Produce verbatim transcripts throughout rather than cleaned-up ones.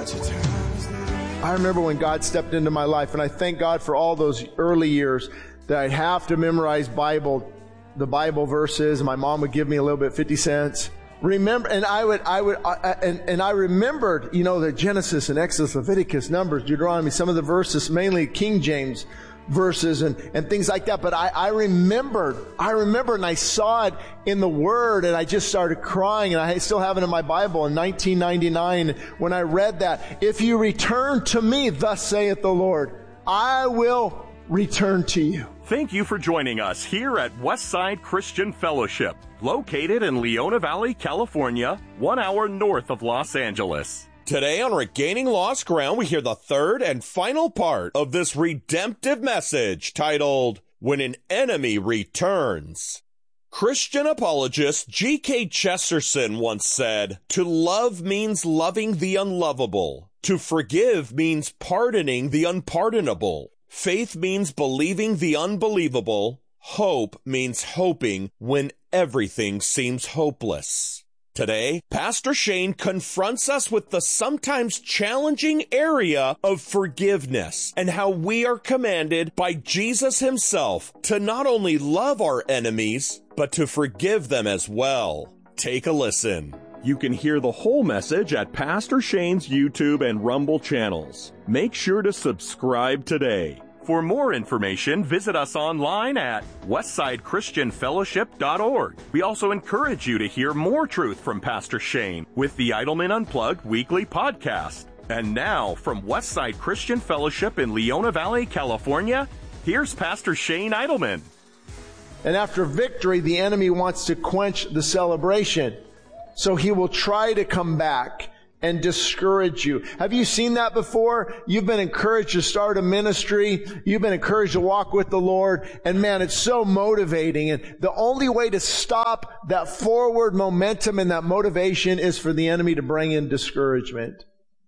I remember when God stepped into my life, and I thank God for all those early years that I'd have to memorize Bible, the Bible verses. My mom would give me a little bit, fifty cents. Remember, and I would, I would, I, and, and I remembered, you know, the Genesis and Exodus, Leviticus, Numbers, Deuteronomy, some of the verses, mainly King James verses and, and things like that. But I, I remembered, I remember, and I saw it in the Word, and I just started crying, and I still have it in my Bible in nineteen ninety-nine when I read that. If you return to me, thus saith the Lord, I will return to you. Thank you for joining us here at Westside Christian Fellowship, located in Leona Valley, California, one hour north of Los Angeles. Today on Regaining Lost Ground, we hear the third and final part of this redemptive message titled, When an Enemy Returns. Christian apologist G K Chesterton once said, "To love means loving the unlovable. To forgive means pardoning the unpardonable. Faith means believing the unbelievable. Hope means hoping when everything seems hopeless." Today, Pastor Shane confronts us with the sometimes challenging area of forgiveness and how we are commanded by Jesus himself to not only love our enemies, but to forgive them as well. Take a listen. You can hear the whole message at Pastor Shane's YouTube and Rumble channels. Make sure to subscribe today. For more information, visit us online at westside christian fellowship dot org. We also encourage you to hear more truth from Pastor Shane with the Idleman Unplugged weekly podcast. And now, from Westside Christian Fellowship in Leona Valley, California, here's Pastor Shane Idleman. And after victory, the enemy wants to quench the celebration. So he will try to come back and discourage you. Have you seen that before? You've been encouraged to start a ministry. You've been encouraged to walk with the Lord. And man, it's so motivating. And the only way to stop that forward momentum and that motivation is for the enemy to bring in discouragement.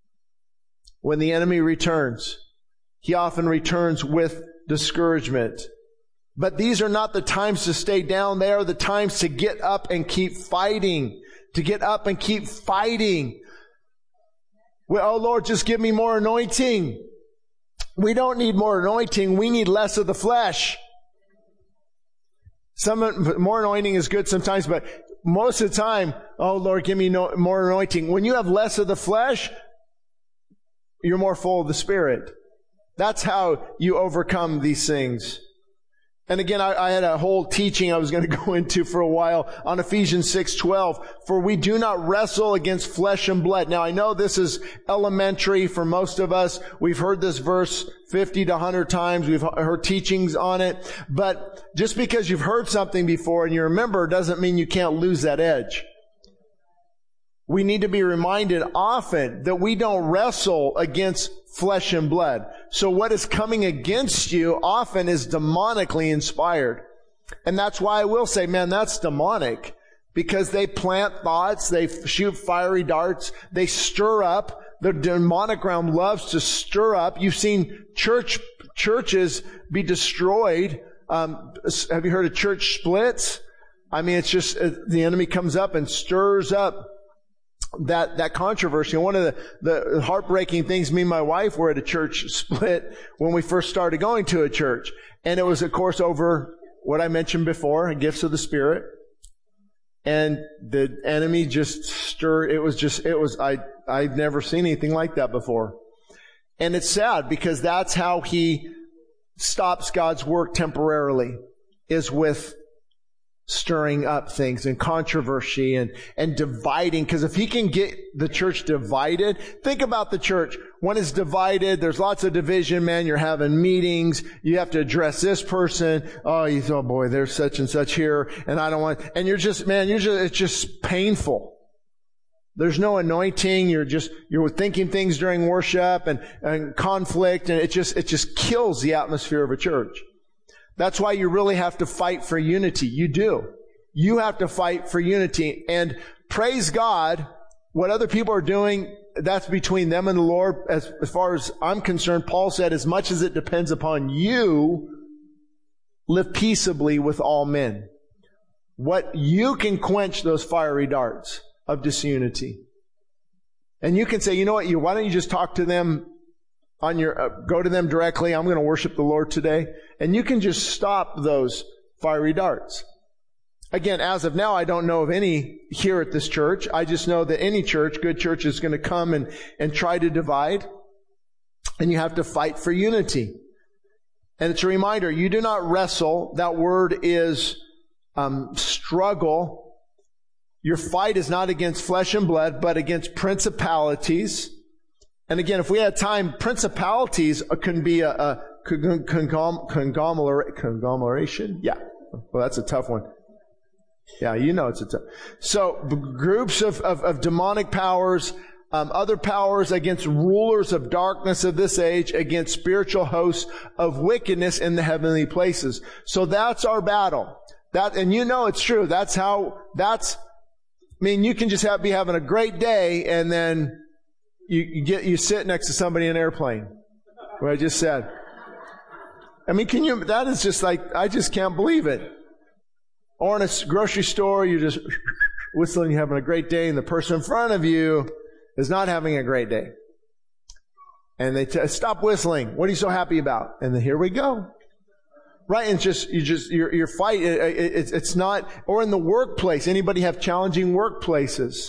When the enemy returns, he often returns with discouragement. But these are not the times to stay down. They are the times to get up and keep fighting. To get up and keep fighting. Well, oh Lord, just give me more anointing. We don't need more anointing. We need less of the flesh. Some more anointing is good sometimes, but most of the time, oh Lord, give me no, more anointing. When you have less of the flesh, you're more full of the Spirit. That's how you overcome these things. And again, I, I had a whole teaching I was going to go into for a while on Ephesians six twelve. For we do not wrestle against flesh and blood. Now, I know this is elementary for most of us. We've heard this verse fifty to one hundred times. We've heard teachings on it. But just because you've heard something before and you remember doesn't mean you can't lose that edge. We need to be reminded often that we don't wrestle against flesh and blood. So what is coming against you often is demonically inspired. And that's why I will say, man, that's demonic. Because they plant thoughts, they shoot fiery darts, they stir up. The demonic realm loves to stir up. You've seen church churches be destroyed. Um, have you heard of church splits? I mean, it's just uh, the enemy comes up and stirs up that, that controversy. And one of the, the heartbreaking things, me and my wife were at a church split when we first started going to a church. And it was, of course, over what I mentioned before, gifts of the Spirit. And the enemy just stirred, it was just, it was, I, I've never seen anything like that before. And it's sad because that's how he stops God's work temporarily, is with stirring up things and controversy and, and dividing. Because if he can get the church divided, think about the church. When it's divided, there's lots of division, man. You're having meetings. You have to address this person. Oh, you oh boy, there's such and such here. And I don't want, and you're just, man, you're just, it's just painful. There's no anointing. You're just, you're thinking things during worship and, and conflict. And it just, it just kills the atmosphere of a church. That's why you really have to fight for unity. You do. You have to fight for unity. And praise God, what other people are doing, that's between them and the Lord. As, as far as I'm concerned, Paul said, as much as it depends upon you, live peaceably with all men. What you can quench those fiery darts of disunity. And you can say, you know what, you, why don't you just talk to them on your, uh, go to them directly. I'm going to worship the Lord today. And you can just stop those fiery darts. Again, as of now, I don't know of any here at this church. I just know that any church, good church, is going to come and, and try to divide. And you have to fight for unity. And it's a reminder, you do not wrestle. That word is um, struggle. Your fight is not against flesh and blood, but against principalities. And again, if we had time, principalities can be a, a conglomer- conglomerate, conglomeration. Yeah. Well, that's a tough one. Yeah, you know it's a tough. So b- groups of, of, of demonic powers, um, other powers against rulers of darkness of this age, against spiritual hosts of wickedness in the heavenly places. So that's our battle. That, and you know it's true. That's how, that's, I mean, you can just have, be having a great day and then you, you get, you sit next to somebody in an airplane. What I just said. I mean, can you, that is just like, I just can't believe it. Or in a grocery store, you're just whistling, you're having a great day, and the person in front of you is not having a great day. And they t- stop whistling. What are you so happy about? And then here we go. Right? And just, you just, your, your fight, it, it, it's, it's not, or in the workplace. Anybody have challenging workplaces?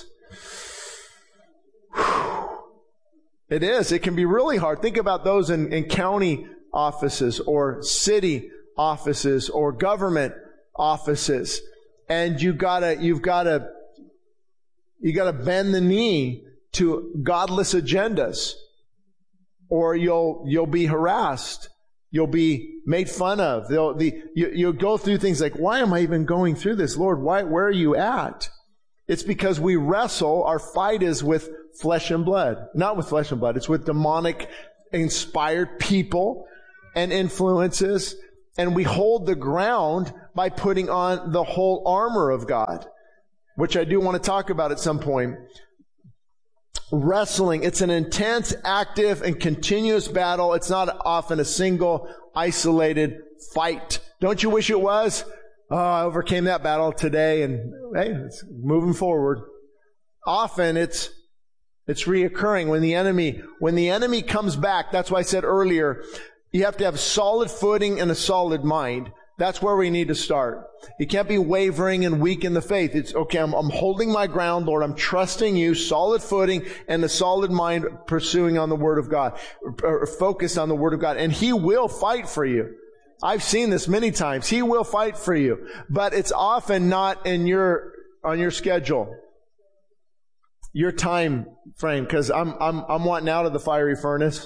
It is. It can be really hard. Think about those in, in county offices or city offices or government offices. And you gotta, you've gotta, you gotta bend the knee to godless agendas, or you'll, you'll be harassed. You'll be made fun of. They'll, the, you, you'll go through things like, why am I even going through this? Lord, why, where are you at? It's because we wrestle. Our fight is with flesh and blood. Not with flesh and blood. It's with demonic inspired people and influences. And we hold the ground by putting on the whole armor of God, which I do want to talk about at some point. Wrestling, it's an intense, active, and continuous battle. It's not often a single, isolated fight. Don't you wish it was? Oh, I overcame that battle today, and hey, it's moving forward. Often it's it's reoccurring when the enemy when the enemy comes back. That's why I said earlier, you have to have solid footing and a solid mind. That's where we need to start. You can't be wavering and weak in the faith. It's, okay, I'm, I'm holding my ground, Lord. I'm trusting you, solid footing and a solid mind, pursuing on the Word of God, or focused on the Word of God. And He will fight for you. I've seen this many times. He will fight for you. But it's often not in your, on your schedule, your time frame, because I'm, I'm, I'm wanting out of the fiery furnace.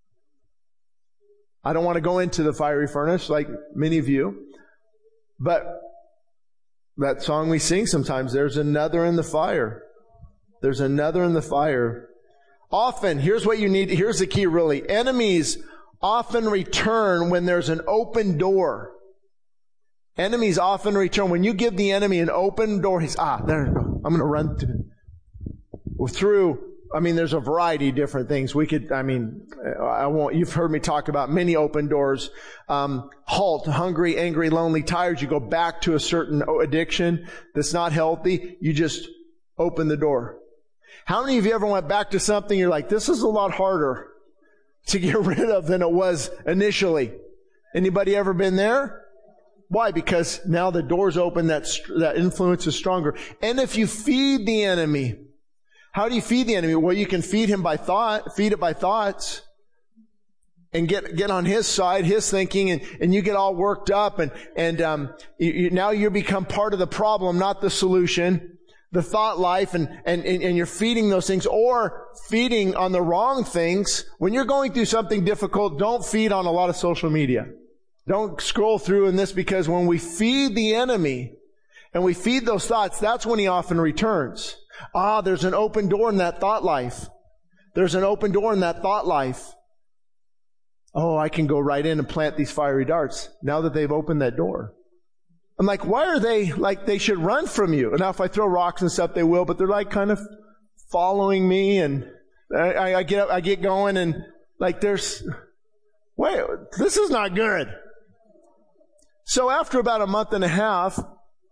I don't want to go into the fiery furnace like many of you. But that song we sing sometimes, there's another in the fire. There's another in the fire. Often, here's what you need. Here's the key really. Enemies often return when there's an open door. Enemies often return. When you give the enemy an open door, he's, ah, there we go. I'm going to run through. through I mean, there's a variety of different things. We could, I mean, I won't, you've heard me talk about many open doors. Um, halt, hungry, angry, lonely, tired. You go back to a certain addiction that's not healthy. You just open the door. How many of you ever went back to something you're like, this is a lot harder to get rid of than it was initially? Anybody ever been there? Why? Because now the door's open, that, that influence is stronger. And if you feed the enemy, how do you feed the enemy? Well, you can feed him by thought, feed it by thoughts, and get get on his side, his thinking, and, and you get all worked up, and and um, you, you, now you become part of the problem, not the solution. The thought life, and, and and you're feeding those things, or feeding on the wrong things. When you're going through something difficult, don't feed on a lot of social media. Don't scroll through in this, because when we feed the enemy and we feed those thoughts, that's when he often returns. Ah, there's an open door in that thought life. There's an open door in that thought life. Oh, I can go right in and plant these fiery darts now that they've opened that door. I'm like, why are they like they should run from you? Now, if I throw rocks and stuff, they will, but they're like kind of following me, and I, I get I get going, and like there's, wait, this is not good. So after about a month and a half,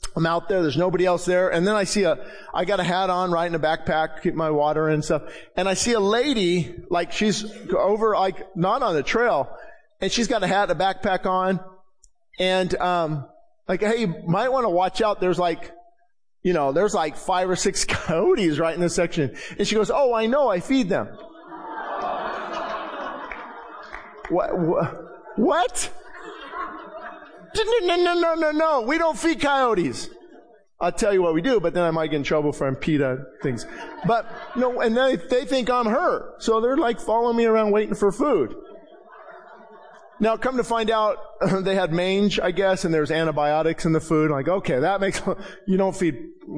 I'm out there, there's nobody else there, and then I see a, I got a hat on, right, in a backpack, keep my water and stuff, and I see a lady, like she's over, like, not on the trail, and she's got a hat, a backpack on, and, um, like, hey, you might want to watch out, there's like, you know, there's like five or six coyotes right in this section. And she goes, oh, I know, I feed them. What? What? No, no, no, no, no, no. We don't feed coyotes. I'll tell you what we do, but then I might get in trouble for PETA things. But, no, and they, they think I'm her. So they're like following me around waiting for food. Now, come to find out, they had mange, I guess, and there's antibiotics in the food. I'm like, okay, that makes, you don't feed.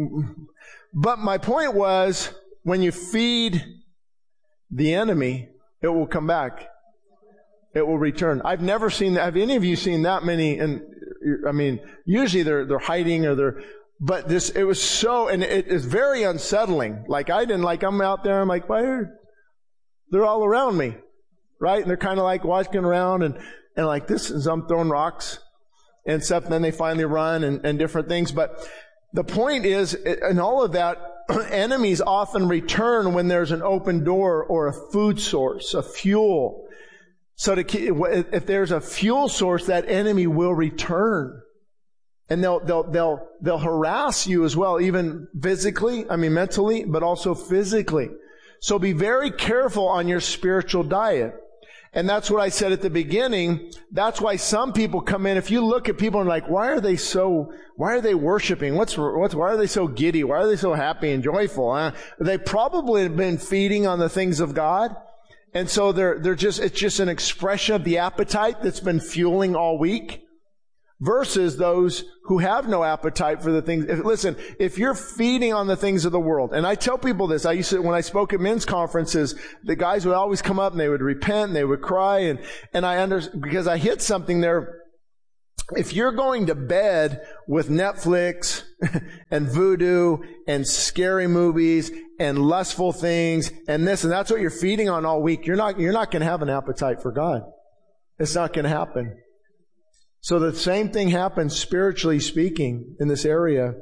But my point was, when you feed the enemy, it will come back. It will return. I've never seen that. Have any of you seen that many? And I mean, usually they're, they're hiding or they're, but this, it was so, and it is very unsettling. Like I didn't, like I'm out there, I'm like, why are, they're all around me. Right? And they're kind of like walking around and, and like this is, I'm throwing rocks and stuff. And then they finally run and, and different things. But the point is, in all of that, enemies often return when there's an open door or a food source, a fuel. So to, if there's a fuel source, that enemy will return. And they'll, they'll, they'll, they'll harass you as well, even physically, I mean mentally, but also physically. So be very careful on your spiritual diet. And that's what I said at the beginning. That's why some people come in. If you look at people and like, why are they so, why are they worshiping? What's, what's, why are they so giddy? Why are they so happy and joyful? Huh? They probably have been feeding on the things of God. And so they're, they're just, it's just an expression of the appetite that's been fueling all week. Versus those who have no appetite for the things. If, listen, if you're feeding on the things of the world, and I tell people this, I used to, when I spoke at men's conferences, the guys would always come up and they would repent and they would cry, and, and I understand, because I hit something there. If you're going to bed with Netflix and voodoo and scary movies and lustful things and this, and that's what you're feeding on all week, you're not, you're not going to have an appetite for God. It's not going to happen. So the same thing happens spiritually speaking in this area.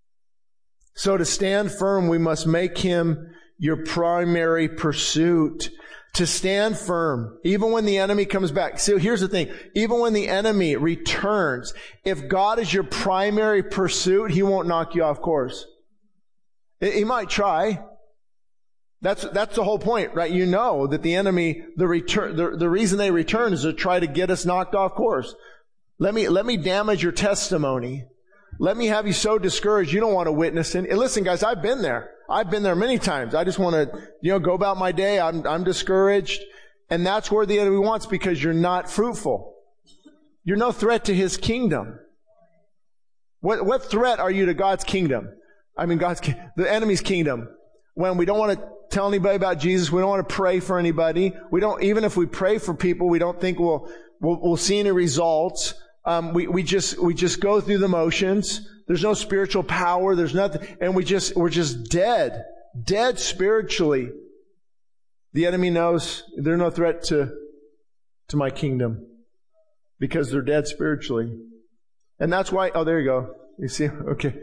So to stand firm, we must make Him your primary pursuit. To stand firm, even when the enemy comes back. So here's the thing. Even when the enemy returns, if God is your primary pursuit, He won't knock you off course. He might try. That's, that's the whole point, right? You know that the enemy, the return, the, the reason they return is to try to get us knocked off course. Let me, let me damage your testimony. Let me have you so discouraged you don't want to witness it. And listen, guys, I've been there. I've been there many times. I just want to, you know, go about my day. I'm, I'm discouraged. And that's where the enemy wants, because you're not fruitful. You're no threat to His kingdom. What, what threat are you to God's kingdom? I mean, God's, the enemy's kingdom. When we don't want to tell anybody about Jesus, we don't want to pray for anybody. We don't, even if we pray for people, we don't think we'll, we'll, we'll see any results. Um, we, we just, we just go through the motions. There's no spiritual power. There's nothing. And we just, we're just dead. Dead spiritually. The enemy knows they're no threat to, to my kingdom. Because they're dead spiritually. And that's why, oh, there you go. You see? Okay.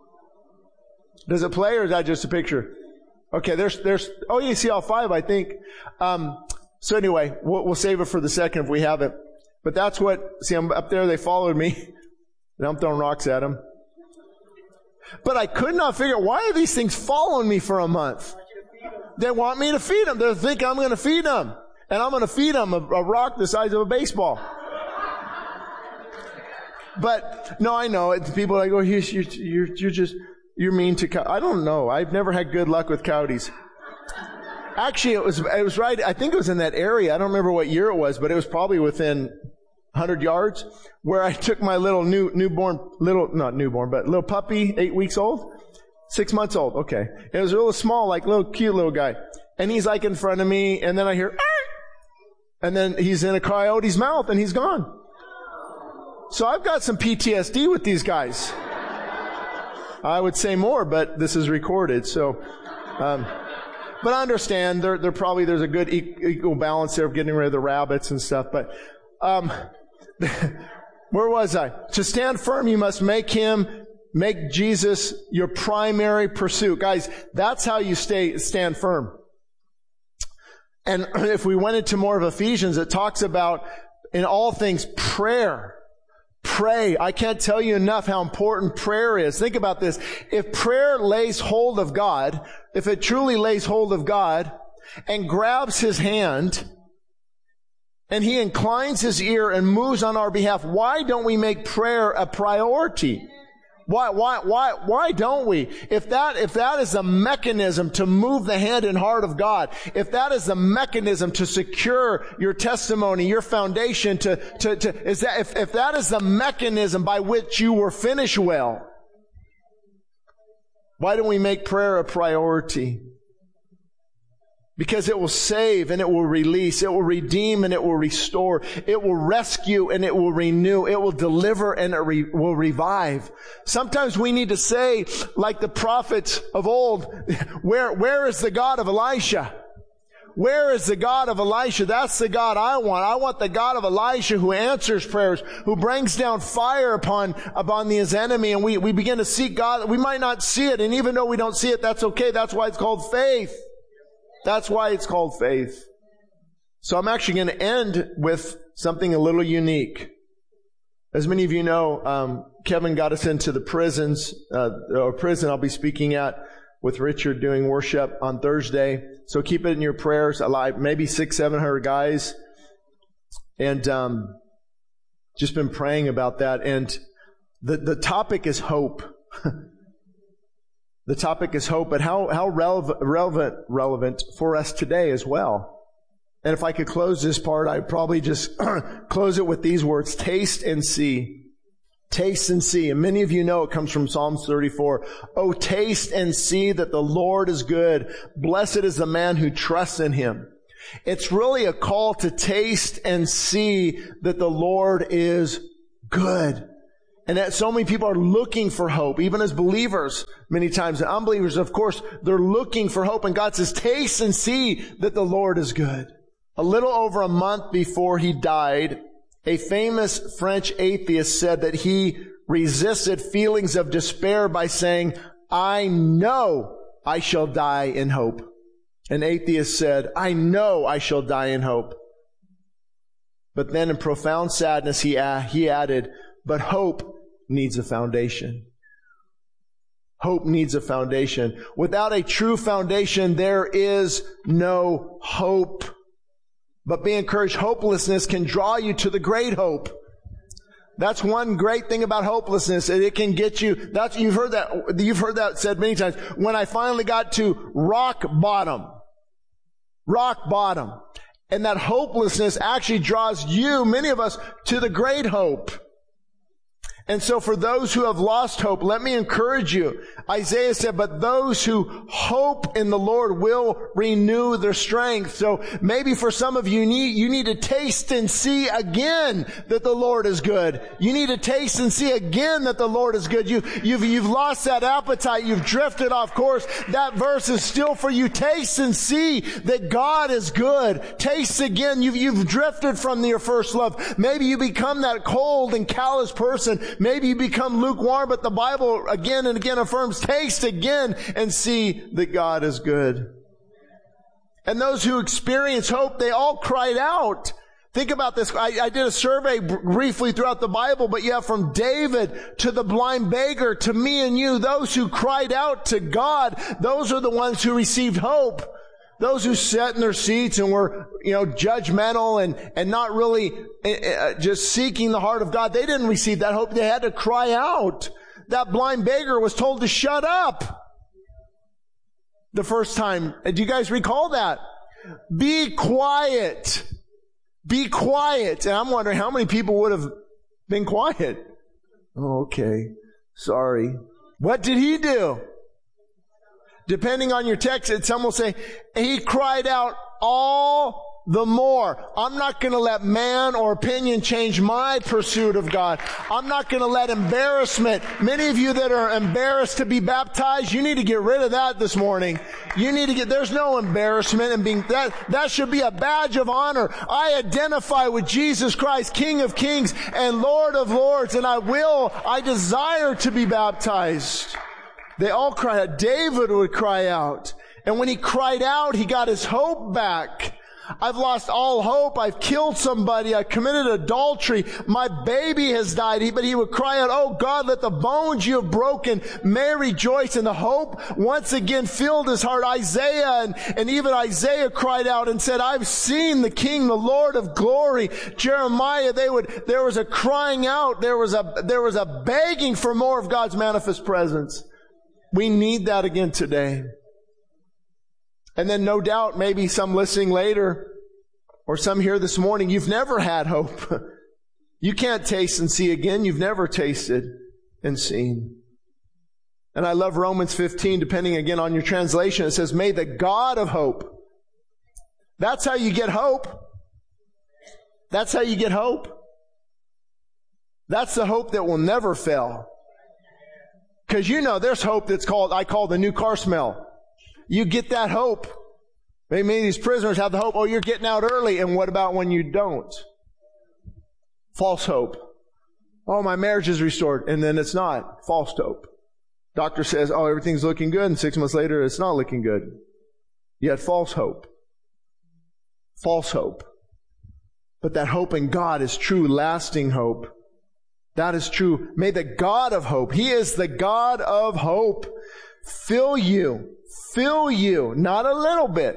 Does it play or is that just a picture? Okay, there's, there's, oh, you see all five, I think. Um, so anyway, we'll, we'll save it for the second if we have it. But that's what, see, I'm up there, they followed me. And I'm throwing rocks at them. But I could not figure out, why are these things following me for a month? They want me to feed them. They think I'm going to feed them. And I'm going to feed them a, a rock the size of a baseball. But, no, I know. It's people like, oh, you're, you're, you're just, you're mean to cow. I don't know. I've never had good luck with coyotes. Actually, it was, it was right, I think it was in that area. I don't remember what year it was, but it was probably within one hundred yards, where I took my little new, newborn, little, not newborn, but little puppy, eight weeks old, six months old. Okay. It was a little small, like little cute little guy. And he's like in front of me, and then I hear, ah! And then he's in a coyote's mouth and he's gone. So I've got some P T S D with these guys. I would say more, but this is recorded, so, um, but I understand there, there probably, there's a good equal balance there of getting rid of the rabbits and stuff, but, um, where was I? To stand firm, you must make Him Make Jesus your primary pursuit. Guys, that's how you stay, stand firm. And if we went into more of Ephesians, it talks about in all things prayer. Pray. I can't tell you enough how important prayer is. Think about this. If prayer lays hold of God, if it truly lays hold of God and grabs His hand and He inclines His ear and moves on our behalf, why don't we make prayer a priority? Why, why, why, why don't we? If that, if that is a mechanism to move the hand and heart of God, if that is a mechanism to secure your testimony, your foundation to, to, to, is that, if, if that is the mechanism by which you will finish well, why don't we make prayer a priority? Because it will save and it will release. It will redeem and it will restore. It will rescue and it will renew. It will deliver and it re- will revive. Sometimes we need to say, like the prophets of old, where, where is the God of Elisha? Where is the God of Elisha? That's the God I want. I want the God of Elisha who answers prayers, who brings down fire upon, upon his enemy. And we, we begin to seek God. We might not see it. And even though we don't see it, that's okay. That's why it's called faith. That's why it's called faith. So I'm actually going to end with something a little unique. As many of you know, um, Kevin got us into the prisons, uh, or prison I'll be speaking at with Richard doing worship on Thursday. So keep it in your prayers. Alive, maybe six, seven hundred guys. And, um, just been praying about that. And the, the topic is hope. The topic is hope, but how, how relevant, relevant, relevant for us today as well. And if I could close this part, I'd probably just close it with these words, taste and see. Taste and see. And many of you know it comes from Psalms thirty-four. Oh, taste and see that the Lord is good. Blessed is the man who trusts in Him. It's really a call to taste and see that the Lord is good. And that so many people are looking for hope, even as believers, many times. And unbelievers, of course, they're looking for hope. And God says, taste and see that the Lord is good. A little over a month before He died, a famous French atheist said that he resisted feelings of despair by saying, I know I shall die in hope. An atheist said, I know I shall die in hope. But then in profound sadness, he, uh, he added, but hope needs a foundation. Hope needs a foundation. Without a true foundation, there is no hope. But be encouraged, hopelessness can draw you to the great hope. That's one great thing about hopelessness. It can get you, that's, you've heard that, you've heard that said many times. When I finally got to rock bottom, rock bottom, and that hopelessness actually draws you, many of us, to the great hope. And so for those who have lost hope, let me encourage you. Isaiah said, but those who hope in the Lord will renew their strength. So maybe for some of you, you need, you need to taste and see again that the Lord is good. You need to taste and see again that the Lord is good. You, you've, you've lost that appetite. You've drifted off course. That verse is still for you. Taste and see that God is good. Taste again. You've, you've drifted from your first love. Maybe you become that cold and callous person. Maybe you become lukewarm, but the Bible again and again affirms, taste again and see that God is good. And those who experience hope, they all cried out. Think about this. I, I did a survey briefly throughout the Bible, but you have from David to the blind beggar to me and you, those who cried out to God, those are the ones who received hope. Those who sat in their seats and were, you know, judgmental and, and not really uh, just seeking the heart of God, they didn't receive that hope. They had to cry out. That blind beggar was told to shut up the first time. Do you guys recall that? Be quiet. Be quiet. And I'm wondering how many people would have been quiet. Oh, okay. Sorry. What did he do? Depending on your text, some will say, he cried out all the more. I'm not going to let man or opinion change my pursuit of God. I'm not going to let embarrassment. Many of you that are embarrassed to be baptized, you need to get rid of that this morning. You need to get, there's no embarrassment in being, that, that should be a badge of honor. I identify with Jesus Christ, King of Kings and Lord of Lords, and I will, I desire to be baptized. They all cry out. David would cry out. And when he cried out, he got his hope back. I've lost all hope. I've killed somebody. I committed adultery. My baby has died. But he would cry out, oh God, let the bones you have broken may rejoice. And the hope once again filled his heart. Isaiah and, and even Isaiah cried out and said, I've seen the King, the Lord of glory. Jeremiah, they would, there was a crying out. There was a, there was a begging for more of God's manifest presence. We need that again today. And then no doubt, maybe some listening later or some here this morning, you've never had hope. You can't taste and see again. You've never tasted and seen. And I love Romans fifteen, depending again on your translation. It says, may the God of hope. That's how you get hope. That's how you get hope. That's the hope that will never fail. Because you know, there's hope that's called, I call the new car smell. You get that hope. Maybe many of these prisoners have the hope, oh, you're getting out early. And what about when you don't? False hope. Oh, my marriage is restored. And then it's not. False hope. Doctor says, oh, everything's looking good. And six months later, it's not looking good. You had false hope. False hope. But that hope in God is true, lasting hope. That is true. May the God of hope, He is the God of hope, fill you. Fill you, not a little bit.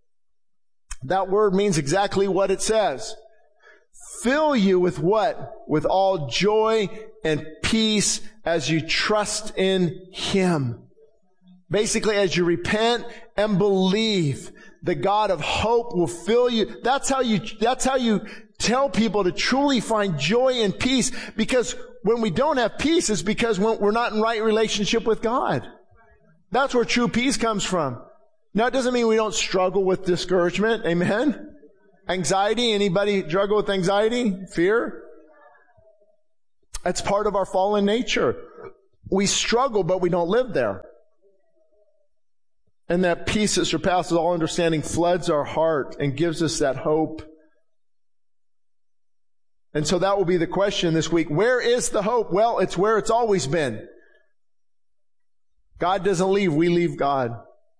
That word means exactly what it says. Fill you with what? With all joy and peace as you trust in Him. Basically, as you repent and believe, the God of hope will fill you. That's how you, that's how you tell people to truly find joy and peace. Because when we don't have peace, it's because we're not in right relationship with God. That's where true peace comes from. Now, it doesn't mean we don't struggle with discouragement. Amen? Anxiety. Anybody struggle with anxiety? Fear? That's part of our fallen nature. We struggle, but we don't live there. And that peace that surpasses all understanding floods our heart and gives us that hope. And so that will be the question this week. Where is the hope? Well, it's where it's always been. God doesn't leave, we leave God.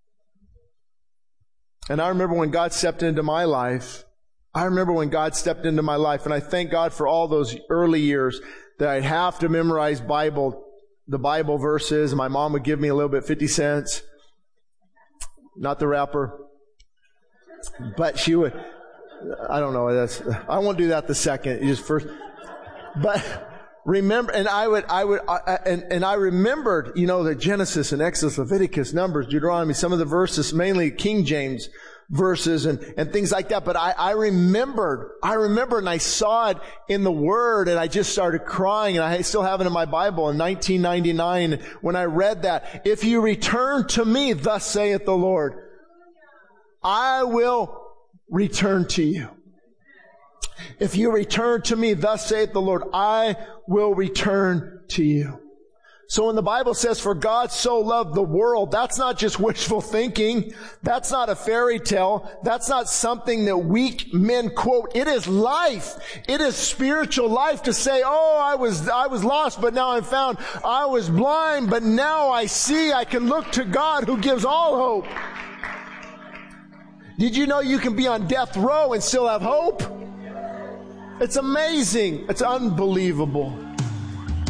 And I remember when God stepped into my life, I remember when God stepped into my life, and I thank God for all those early years that I'd have to memorize Bible, the Bible verses. My mom would give me a little bit, fifty cents. Not the wrapper. But she would, I don't know, that's, I won't do that the second, just first. But, remember, and I would, I would, I, and, and I remembered, you know, the Genesis and Exodus, Leviticus, Numbers, Deuteronomy, some of the verses, mainly King James verses and, and things like that. But I, I remembered, I remembered and I saw it in the Word and I just started crying, and I still have it in my Bible in nineteen ninety-nine when I read that. If you return to me, thus saith the Lord, I will return to you. If you return to me, thus saith the Lord, I will return to you. So when the Bible says, for God so loved the world, that's not just wishful thinking. That's not a fairy tale. That's not something that weak men quote. It is life. It is spiritual life to say, oh, I was, I was lost, but now I'm found. I was blind, but now I see. I can look to God who gives all hope. Did you know you can be on death row and still have hope? It's amazing. It's unbelievable.